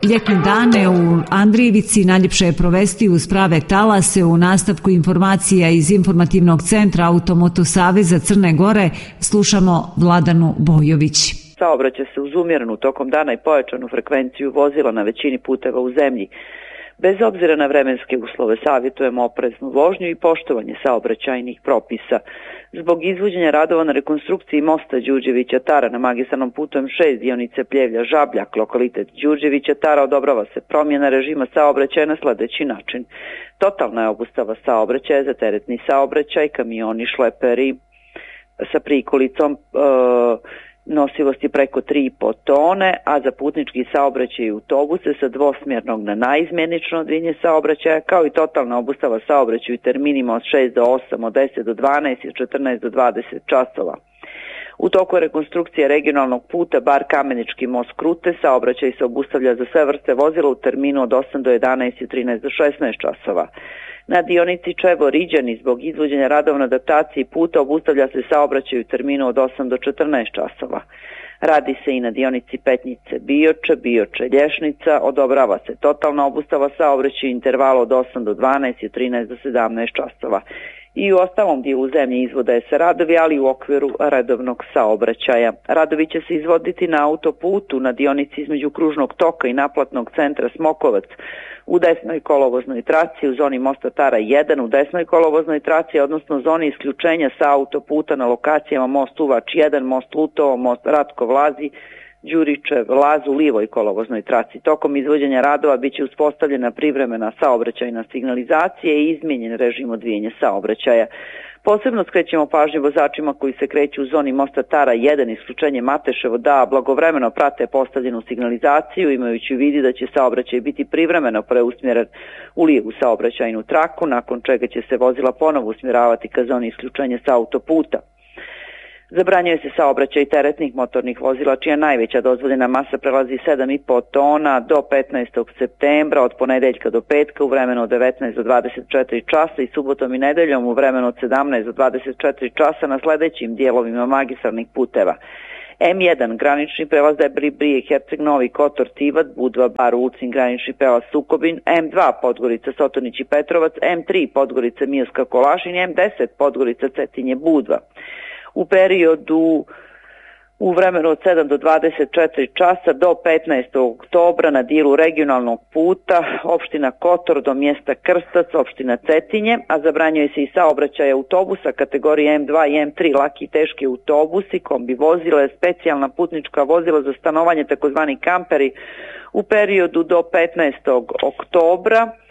Ljetne dane u Andrijevici najljepše je provesti uz prave talase. U nastavku informacija iz Informativnog centra Automoto Saveza Crne Gore slušamo Vladanu Bojović. Saobraća se uz umjerenu tokom dana i pojačanu frekvenciju vozila na većini puteva u zemlji. Bez obzira na vremenske uslove savjetujemo opreznu vožnju i poštovanje saobraćajnih propisa. Zbog izvođenja radova na rekonstrukciji mosta Đurđevića Tara na magistralnom putu M6 dionice Pljevlja-Žabljak, lokalitet Đurđevića Tara, odobrava se promjena režima saobraćaja na sljedeći način. Totalna je obustava saobraćaja za teretni saobraćaj, kamioni, šleperi sa prikolicom nosivosti preko 3,5 tone, a za putnički saobraćaj i autobuse sa dvosmjernog na naizmjenično odvijenje saobraćaja, kao i totalna obustava saobraćaju terminima od 6 do 8, od 10 do 12 i od 14 do 20 časova. U toku rekonstrukcije regionalnog puta Bar Kamenički most Krute saobraćaj se obustavlja za sve vrste vozila u terminu od 8 do 11 i 13 do 16 časova. Na dionici Čevo-Riđani zbog izvođenja radova na adaptaciji puta obustavlja se saobraćaj u terminu od 8 do 14 časova. Radi se i na dionici Petnice Bioče, Bioče-Lješnica, odobrava se totalna obustava saobraćaja u intervalu od 8 do 12 i 13 do 17 časova. I u ostalom dijelu zemlje izvode se radovi, ali u okviru redovnog saobraćaja. Radovi će se izvoditi na autoputu na dionici između kružnog toka i naplatnog centra Smokovac u desnoj kolovoznoj traci, u zoni mosta Tara 1 u desnoj kolovoznoj traci, odnosno zoni isključenja sa autoputa na lokacijama most Uvač 1, most Lutovo, most Ratko Vlazi, Đuričev Laz u lijevoj kolovoznoj traci. Tokom izvođenja radova bit će uspostavljena privremena saobraćajna signalizacija i izmijenjen režim odvijenja saobraćaja. Posebno skrećemo pažnju vozačima koji se kreću u zoni mosta Tara 1 isključenje Mateševo da blagovremeno prate postavljenu signalizaciju, imajući u vidu da će saobraćaj biti privremeno preusmjeren u lijevu saobraćajnu traku, nakon čega će se vozila ponovo usmjeravati ka zoni isključenja sa autoputa. Zabranjuje se saobraćaj teretnih motornih vozila čija najveća dozvoljena masa prelazi 7,5 tona do 15. septembra od ponedeljka do petka u vremenu od 19 do 24 časa i subotom i nedeljom u vremenu od 17 do 24 časa na sljedećim dijelovima magistralnih puteva. M1 granični prelaz Debri Brije, Herceg Novi, Kotor, Tivat, Budva, Bar, Ulcin, granični prelaz Sukobin, M2 Podgorica, Sotonić i Petrovac, M3 Podgorica, Milska, Kolašin, M10 Podgorica, Cetinje, Budva. U periodu u vremenu od 7 do 24 časa do 15. oktobra na dijelu regionalnog puta opština Kotor do mjesta Krstac, opština Cetinje, a zabranjuje se i saobraćaj autobusa kategorije M2 i M3, laki i teški autobusi, kombi vozila, specijalna putnička vozila za stanovanje, takozvani kamperi, u periodu do 15. oktobra